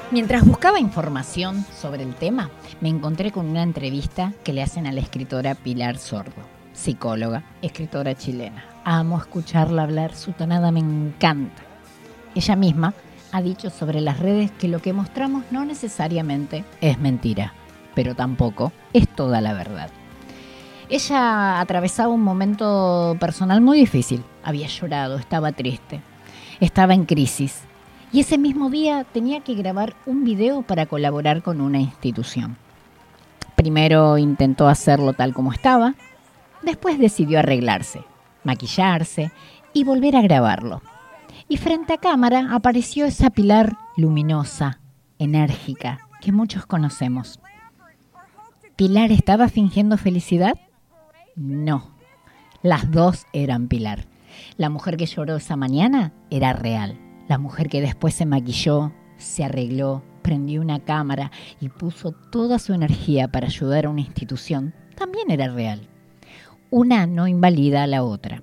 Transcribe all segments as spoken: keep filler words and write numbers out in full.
Mientras buscaba información sobre el tema, me encontré con una entrevista que le hacen a la escritora Pilar Sordo, psicóloga, escritora chilena. Amo escucharla hablar, su tonada me encanta. Ella misma ha dicho sobre las redes que lo que mostramos no necesariamente es mentira, pero tampoco es toda la verdad. Ella atravesaba un momento personal muy difícil. Había llorado, estaba triste, estaba en crisis. Y ese mismo día tenía que grabar un video para colaborar con una institución. Primero intentó hacerlo tal como estaba, después decidió arreglarse, maquillarse y volver a grabarlo. Y frente a cámara apareció esa Pilar luminosa, enérgica, que muchos conocemos. ¿Pilar estaba fingiendo felicidad? No, las dos eran Pilar. La mujer que lloró esa mañana era real. La mujer que después se maquilló, se arregló, prendió una cámara y puso toda su energía para ayudar a una institución, también era real. Una no invalida a la otra.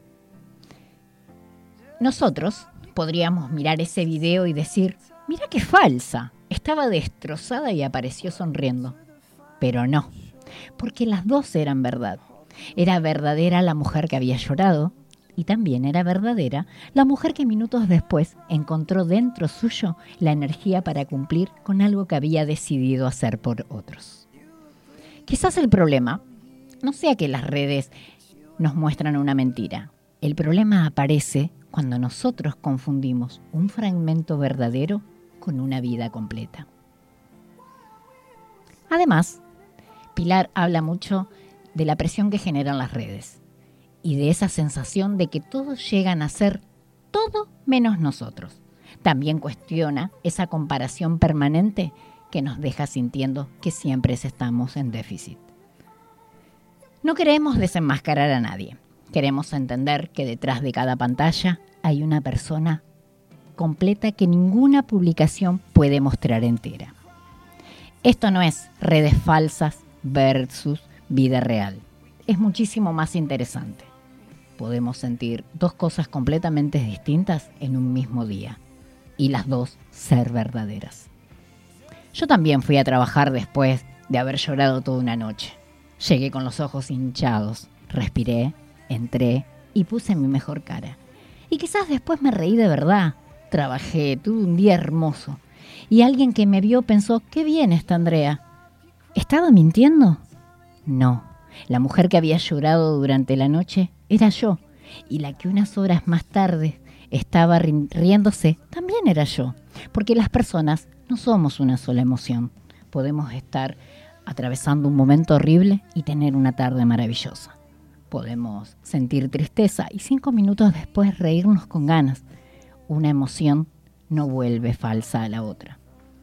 Nosotros podríamos mirar ese video y decir, mira qué falsa, estaba destrozada y apareció sonriendo. Pero no, porque las dos eran verdad. Era verdadera la mujer que había llorado, y también era verdadera la mujer que minutos después encontró dentro suyo la energía para cumplir con algo que había decidido hacer por otros. Quizás el problema no sea que las redes nos muestran una mentira. El problema aparece cuando nosotros confundimos un fragmento verdadero con una vida completa. Además, Pilar habla mucho de la presión que generan las redes. Y de esa sensación de que todos llegan a ser todo menos nosotros. También cuestiona esa comparación permanente que nos deja sintiendo que siempre estamos en déficit. No queremos desenmascarar a nadie. Queremos entender que detrás de cada pantalla hay una persona completa que ninguna publicación puede mostrar entera. Esto no es redes falsas versus vida real. Es muchísimo más interesante. Podemos sentir dos cosas completamente distintas en un mismo día y las dos ser verdaderas. Yo también fui a trabajar después de haber llorado toda una noche. Llegué con los ojos hinchados, respiré, entré y puse mi mejor cara. Y quizás después me reí de verdad. Trabajé, tuve un día hermoso. Y alguien que me vio pensó, qué bien está Andrea. ¿Estaba mintiendo? No. La mujer que había llorado durante la noche era yo, y la que unas horas más tarde estaba riéndose también era yo, porque las personas no somos una sola emoción. Podemos estar atravesando un momento horrible y tener una tarde maravillosa. Podemos sentir tristeza y cinco minutos después reírnos con ganas. Una emoción no vuelve falsa a la otra.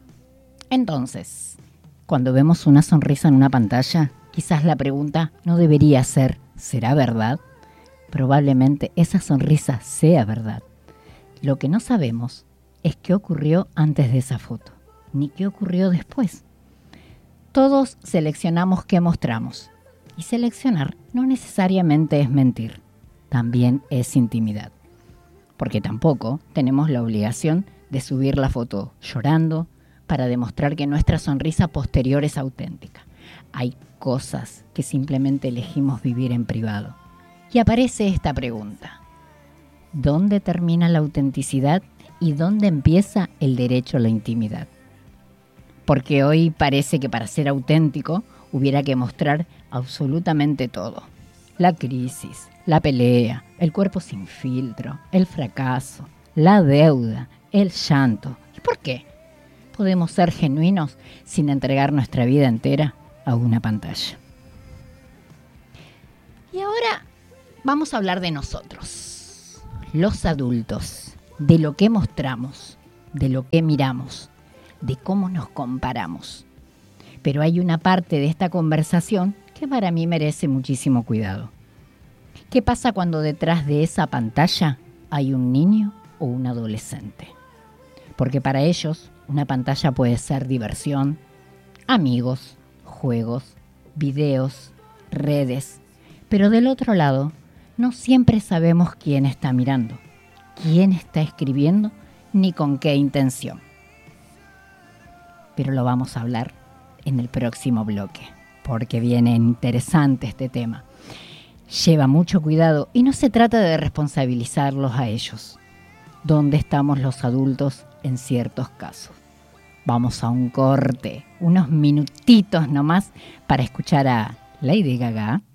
Entonces, cuando vemos una sonrisa en una pantalla, quizás la pregunta no debería ser, ¿será verdad? Probablemente esa sonrisa sea verdad. Lo que no sabemos es qué ocurrió antes de esa foto, ni qué ocurrió después. Todos seleccionamos qué mostramos, y seleccionar no necesariamente es mentir, también es intimidad. Porque tampoco tenemos la obligación de subir la foto llorando para demostrar que nuestra sonrisa posterior es auténtica. Hay cosas que simplemente elegimos vivir en privado. Y aparece esta pregunta. ¿Dónde termina la autenticidad y dónde empieza el derecho a la intimidad? Porque hoy parece que para ser auténtico hubiera que mostrar absolutamente todo. La crisis, la pelea, el cuerpo sin filtro, el fracaso, la deuda, el llanto. ¿Y por qué? Podemos ser genuinos sin entregar nuestra vida entera a una pantalla. Y ahora vamos a hablar de nosotros, los adultos, de lo que mostramos, de lo que miramos, de cómo nos comparamos. Pero hay una parte de esta conversación que para mí merece muchísimo cuidado. ¿Qué pasa cuando detrás de esa pantalla hay un niño o un adolescente? Porque para ellos una pantalla puede ser diversión, amigos, juegos, videos, redes. Pero del otro lado, no siempre sabemos quién está mirando, quién está escribiendo, ni con qué intención. pero lo vamos a hablar en el próximo bloque, porque viene interesante este tema. Lleva mucho cuidado y no se trata de responsabilizarlos a ellos. ¿Dónde estamos los adultos en ciertos casos? Vamos a un corte, unos minutitos nomás para escuchar a Lady Gaga